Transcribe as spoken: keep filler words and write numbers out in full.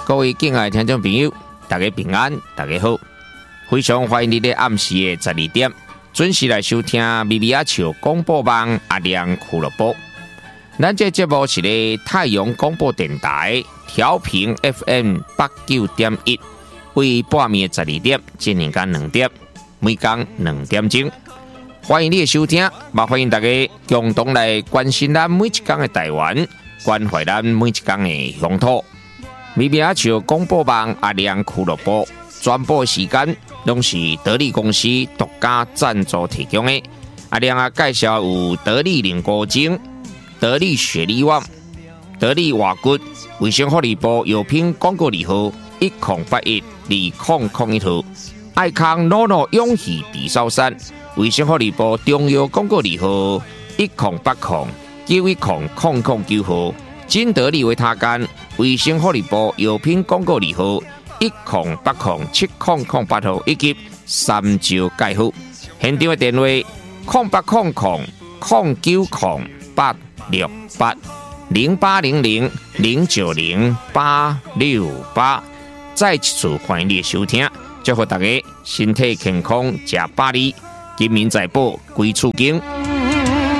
各位敬爱的听众朋友，大家平安，大家好，非常欢迎你在暗时的十二点准时来收听咪咪阿笑广播网阿亮俱乐部。咱这节目是咧太阳广播电台调频 F M 八九点一，为半暝十二点进行到两点，每天两点钟。欢迎你的收听，也欢迎大家共同来关心咱每一天的台湾，关怀咱每一天的乡土。咪咪阿笑广播网阿亮俱乐部全部时间拢是得力公司独家赞助提供的。阿亮啊，介绍有得力菱果精、得力雪力旺、得力瓦骨、卫生福利部药品广告二号一零八一二零零一号，爱康诺诺永续地烧山。卫生福利部中药广告二号一零八零九一零零零九号，金得利维他干卫生福利部药品广告二号一零八零七零零八号以及三九介护。现场的电话零八零零零九零八六八零八零零零九零八六八。再一次欢迎你的收听，祝福大家身体健康，吃百里。金民财宝归处经。